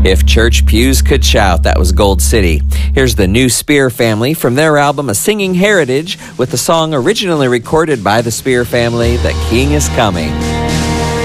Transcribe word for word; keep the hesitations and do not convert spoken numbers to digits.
If Church Pews Could Shout, that was Gold City. Here's the New Spear Family from their album A Singing Heritage with the song originally recorded by the Spear family, The King is Coming.